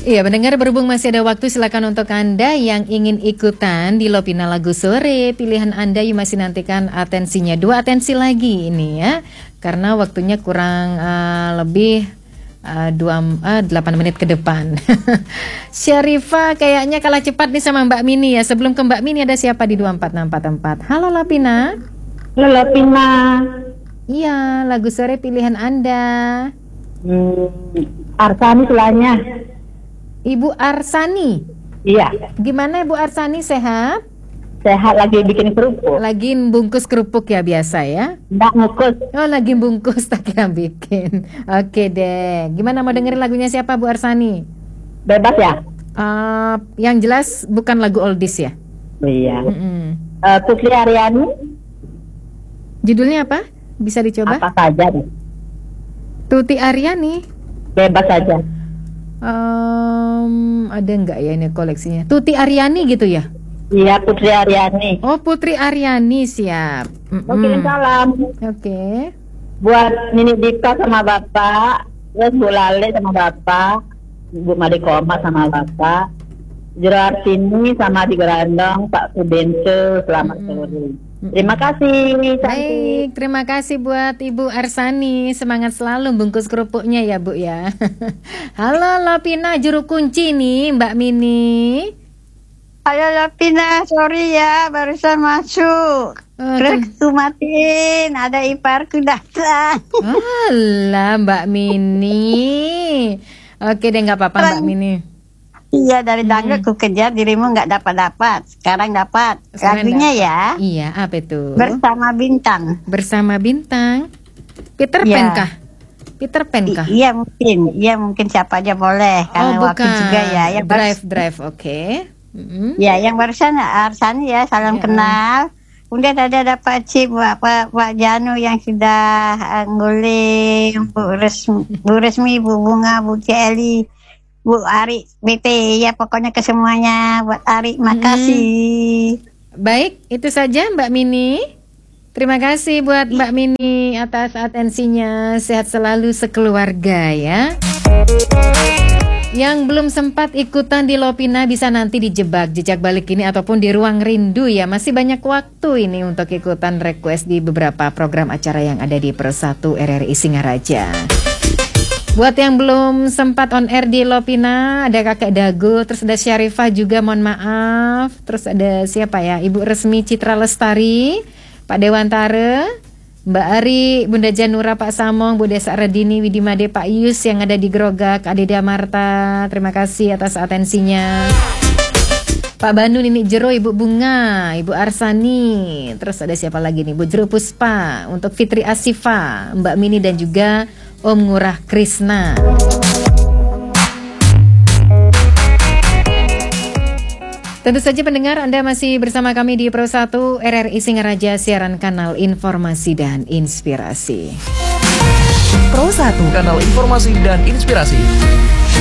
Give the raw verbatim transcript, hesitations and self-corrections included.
Iya, mendengar berhubung masih ada waktu, silakan untuk Anda yang ingin ikutan di Lopina Lagu Sore. Pilihan Anda yang masih nantikan atensinya. Dua atensi lagi ini ya. Karena waktunya kurang uh, lebih uh, dua, uh, delapan menit ke depan. Syarifah kayaknya kalah cepat nih sama Mbak Mini ya. Sebelum ke Mbak Mini ada siapa di dua empat enam empat empat? Halo Lopina. Halo Lopina. Iya, lagu sore pilihan Anda. Hmm, Arsani selanya. Ibu Arsani. Iya. Gimana Ibu Arsani, sehat? Sehat, lagi bikin kerupuk. Lagi bungkus kerupuk ya biasa ya? Nggak ngukus. Oh lagi bungkus, tak kira bikin. Oke deh. Gimana mau dengerin lagunya siapa Bu Arsani? Bebas ya? Uh, yang jelas bukan lagu oldies ya? Iya. Mm-mm. Uh, Putri Aryani. Judulnya apa? Bisa dicoba? Apa saja deh. Tuti Aryani. Bebas saja. Um, ada nggak ya ini koleksinya? Tuti Aryani gitu ya? Iya, Putri Aryani. Oh, Putri Aryani, siap. Mau kirim salam. Oke. Okay. Buat Nini Dika sama Bapak, terus Bu Lale sama Bapak, Bu Madikoma sama Bapak, Jurartini sama Di Gerandong, Pak Sudense, selamat sore. Terima kasih. Baik, terima kasih buat Ibu Arsani. Semangat selalu bungkus kerupuknya ya Bu ya. Halo Lopina, juru kunci nih Mbak Mini. Halo Lopina, sorry ya barusan masuk. Oh, Terus tuh matiin, ada iparku datang. Alah Mbak Mini. Oke deh, nggak apa-apa Mbak Mini. Iya, dari dangdut ku kejar dirimu nggak dapat-dapat. Sekarang dapat. Lagunya ya. Iya, apa itu? Bersama Bintang. Bersama Bintang. Peter Ya. Pan kah? Peter Pan kah? I- iya mungkin, iya mungkin siapa aja boleh. Karena Oh waktu bukan. juga ya. Yang Drive, barus- drive, oke. Okay. Mm-hmm. Ya, yang barusan Arsani ya, salam Ya. kenal. Kemudian ada ada Pak Cip, Pak, Pak, Pak Janu yang sudah uh, nguling, Bu Resmi, Bu Resmi, Bu Bunga, Bu Celi, Bu Ari, B P, ya pokoknya ke semuanya. Buat Ari, makasih. Baik, itu saja Mbak Mini. Terima kasih buat Mbak Mini atas atensinya. Sehat selalu sekeluarga ya. Yang belum sempat ikutan di Lopina bisa nanti dijebak jejak balik ini ataupun di ruang rindu ya. Masih banyak waktu ini untuk ikutan request di beberapa program acara yang ada di Pro satu R R I Singaraja. Buat yang belum sempat on air di Lopina, ada Kakek Dago, terus ada Syarifah juga, mohon maaf. Terus ada siapa ya? Ibu Resmi Citra Lestari, Pak Dewantara, Mbak Ari, Bunda Janura, Pak Samong, Bu Desa Redini, Widimade, Pak Yus yang ada di Grogak, Adeda Marta, terima kasih atas atensinya. Pak Banu, Nini Jero, Ibu Bunga, Ibu Arsani, terus ada siapa lagi nih? Bu Jero Puspa, untuk Fitri Asifa, Mbak Mini dan juga Om Ngurah Krisna. Tentu saja pendengar, Anda masih bersama kami di Pro satu R R I Singaraja, siaran kanal informasi dan inspirasi. Pro satu, kanal informasi dan inspirasi.